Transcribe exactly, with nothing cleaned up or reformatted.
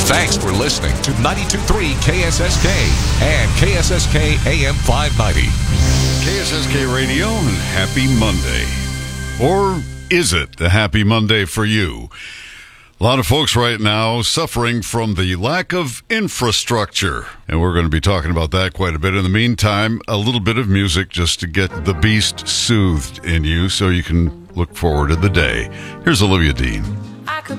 Thanks for listening to ninety-two point three K S S K and K S S K A M five ninety. K S S K Radio and happy Monday. Or is it a happy Monday for you? A lot of folks right now suffering from the lack of infrastructure, and we're going to be talking about that quite a bit. In the meantime, a little bit of music just to get the beast soothed in you so you can look forward to the day. Here's Olivia Dean.